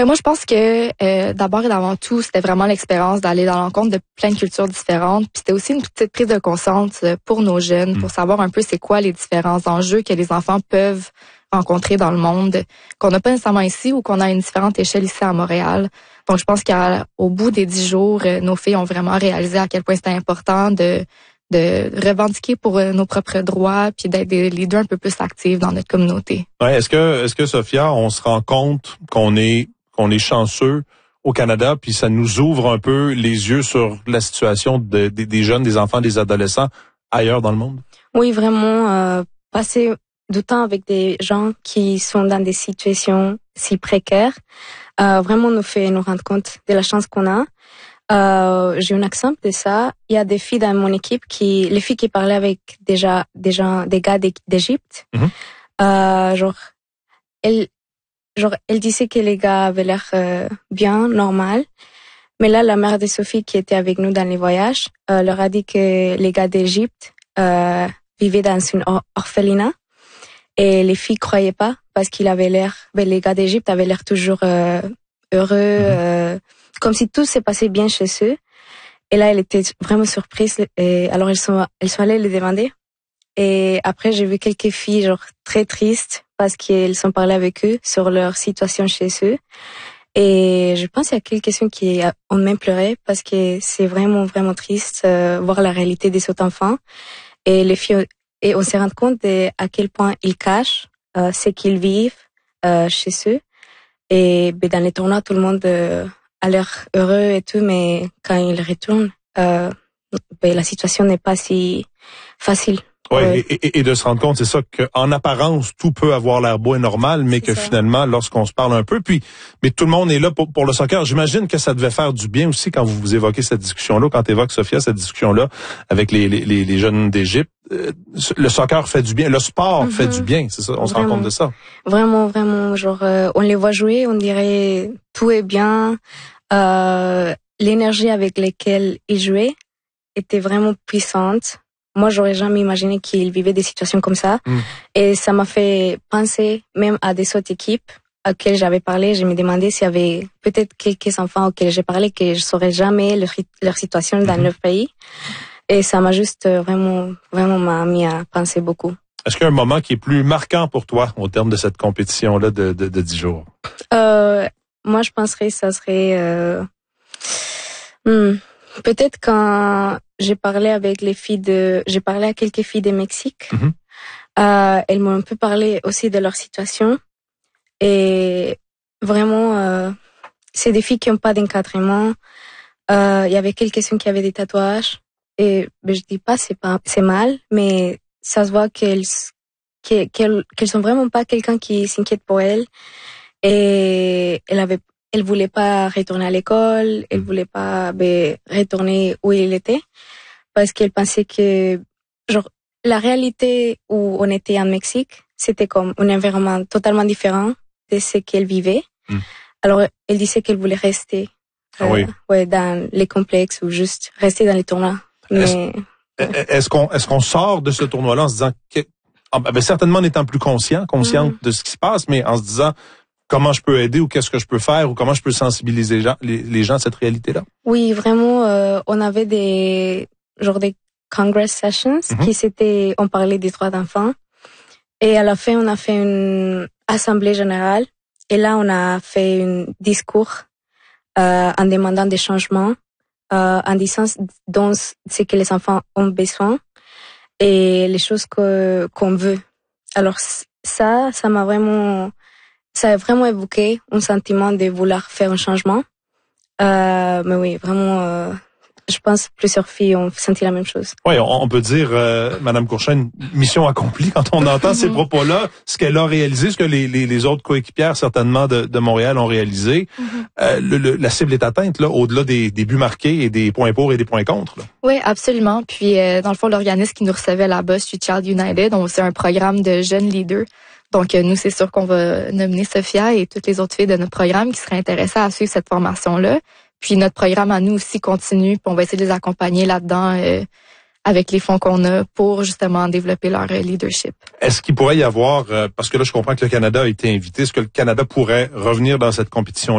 Ben moi, je pense que d'abord et d'avant tout, c'était vraiment l'expérience d'aller dans l'encontre de plein de cultures différentes. Puis c'était aussi une petite prise de conscience pour nos jeunes, pour savoir un peu c'est quoi les différents enjeux que les enfants peuvent rencontrer dans le monde, qu'on n'a pas nécessairement ici ou qu'on a à une différente échelle ici à Montréal. Donc, je pense qu'au bout des 10 jours, nos filles ont vraiment réalisé à quel point c'était important de revendiquer pour nos propres droits, puis d'être des leaders un peu plus actifs dans notre communauté. Ouais, est-ce que Sophia, on se rend compte qu'on est chanceux au Canada, puis ça nous ouvre un peu les yeux sur la situation des jeunes, des enfants, des adolescents ailleurs dans le monde? Oui, vraiment, passer du temps avec des gens qui sont dans des situations si précaires, vraiment nous fait nous rendre compte de la chance qu'on a. J'ai un exemple de ça. Il y a des filles dans mon équipe les filles qui parlaient avec des gars d'Égypte. Elle disait que les gars avaient l'air bien, normal. Mais là, la mère de Sophie qui était avec nous dans les voyages, leur a dit que les gars d'Égypte vivaient dans une orphelinat. Et les filles croyaient pas parce les gars d'Égypte avaient l'air toujours heureux, comme si tout s'est passé bien chez eux. Et là, elle était vraiment surprise. Et alors, elles sont allées les demander. Et après, j'ai vu quelques filles très tristes parce qu'elles sont parlées avec eux sur leur situation chez eux. Et je pense qu'il y a quelques-unes qui ont même pleuré parce que c'est vraiment, vraiment triste voir la réalité des autres enfants. Et les filles, et on s'est rendu compte à quel point ils cachent ce qu'ils vivent chez eux. Et dans les tournois, tout le monde a l'air heureux et tout, mais quand ils retournent, la situation n'est pas si facile. Ouais, et de se rendre compte, c'est ça, qu'en apparence, tout peut avoir l'air beau et normal, mais que finalement, lorsqu'on se parle un peu, mais tout le monde est là pour le soccer. J'imagine que ça devait faire du bien aussi quand vous évoquez cette discussion-là, quand tu évoques, Sophia, cette discussion-là avec les jeunes d'Égypte. Le soccer fait du bien, le sport fait du bien, c'est ça, on se rend compte de ça. Vraiment, vraiment, on les voit jouer, on dirait tout est bien. L'énergie avec laquelle ils jouaient était vraiment puissante. Moi, j'aurais jamais imaginé qu'ils vivaient des situations comme ça. Et ça m'a fait penser même à des autres équipes auxquelles j'avais parlé. Je me demandais s'il y avait peut-être quelques enfants auxquels j'ai parlé que je saurais jamais leur situation dans leur pays. Et ça m'a juste vraiment m'a mis à penser beaucoup. Est-ce qu'il y a un moment qui est plus marquant pour toi au terme de cette compétition-là de 10 jours? Moi, je penserais que ça serait peut-être quand j'ai parlé à quelques filles de Mexique. Elles m'ont un peu parlé aussi de leur situation. Et vraiment, c'est des filles qui n'ont pas d'encadrement. Il y avait quelques-unes qui avaient des tatouages. Et je dis pas c'est mal, mais ça se voit qu'elles sont vraiment pas quelqu'un qui s'inquiète pour elles. Et elle voulait pas retourner à l'école, elle voulait pas retourner où elle était parce qu'elle pensait que la réalité où on était en Mexique, c'était comme un environnement totalement différent de ce qu'elle vivait. Alors elle disait qu'elle voulait rester dans les complexes ou juste rester dans les tournois. Mais est-ce qu'on sort de ce tournoi-là en se disant certainement en étant plus consciente de ce qui se passe, mais en se disant comment je peux aider ou qu'est-ce que je peux faire ou comment je peux sensibiliser les gens à cette réalité-là? Oui, vraiment, on avait des Congress Sessions on parlait des droits d'enfants. Et à la fin, on a fait une assemblée générale. Et là, on a fait un discours en demandant des changements, en disant ce que les enfants ont besoin et les choses qu'on veut. Alors ça a vraiment évoqué un sentiment de vouloir faire un changement. Mais oui, vraiment, je pense que plusieurs filles ont senti la même chose. Oui, on peut dire, Madame Courchaine, mission accomplie quand on entend ces propos-là, ce qu'elle a réalisé, ce que les autres coéquipières certainement de Montréal ont réalisé. La cible est atteinte là, au-delà des buts marqués et des points pour et des points contre. Là. Oui, absolument. Puis dans le fond, l'organisme qui nous recevait là-bas, Street Child United, c'est un programme de jeunes leaders. Donc, nous, c'est sûr qu'on va nominer Sophia et toutes les autres filles de notre programme qui seraient intéressées à suivre cette formation-là. Puis, notre programme à nous aussi continue, puis on va essayer de les accompagner là-dedans avec les fonds qu'on a pour justement développer leur leadership. Est-ce qu'il pourrait y avoir, parce que là, je comprends que le Canada a été invité, est-ce que le Canada pourrait revenir dans cette compétition